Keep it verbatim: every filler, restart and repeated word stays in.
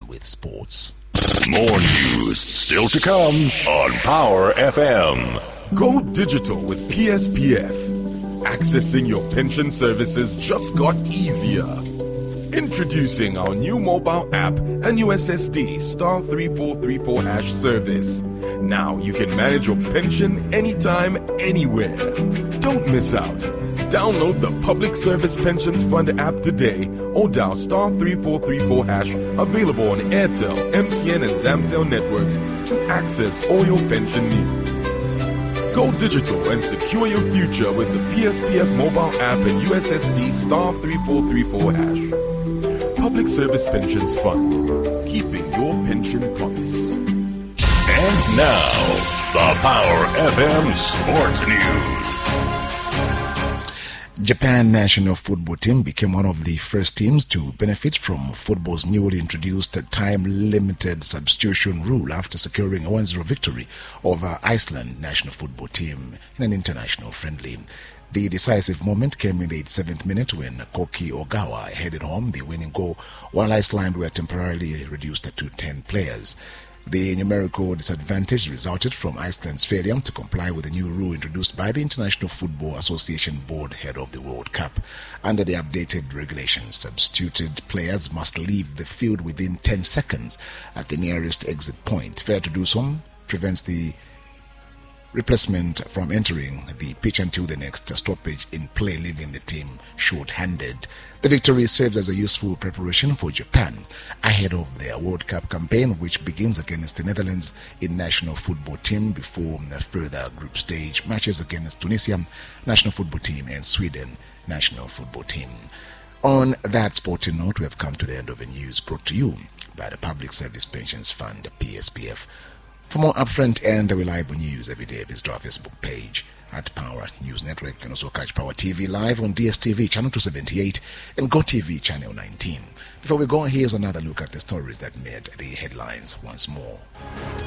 with sports. More news still to come on Power F M. Go digital with P S P F. Accessing your pension services just got easier. Introducing our new mobile app and U S S D star three four three four hash service. Now you can manage your pension anytime, anywhere. Don't miss out. Download the Public Service Pensions Fund app today or dial star three four three four hash, available on Airtel, M T N and Zamtel networks to access all your pension needs. Go digital and secure your future with the P S P F mobile app and U S S D star three four three four hash. Public Service Pensions Fund, keeping your pension promise. And now, the Power F M Sports News. Japan national football team became one of the first teams to benefit from football's newly introduced time-limited substitution rule after securing a one zero victory over Iceland national football team in an international friendly. The decisive moment came in the eighty-seventh minute when Koki Ogawa headed home the winning goal, while Iceland were temporarily reduced to ten players. The numerical disadvantage resulted from Iceland's failure to comply with the new rule introduced by the International Football Association board ahead of the World Cup. Under the updated regulations, substituted players must leave the field within ten seconds at the nearest exit point. Failure to do so prevents the replacement from entering the pitch until the next stoppage in play, leaving the team short-handed. The victory serves as a useful preparation for Japan ahead of their World Cup campaign, which begins against the Netherlands in national football team before further group stage matches against Tunisia national football team and Sweden national football team. On that sporting note, we have come to the end of the news brought to you by the Public Service Pensions Fund, P S P F. For more upfront and reliable news every day, visit our Facebook page at Power News Network. You can also catch Power T V live on D S T V channel two seventy-eight and GoTV channel nineteen. Before we go, here's another look at the stories that made the headlines once more.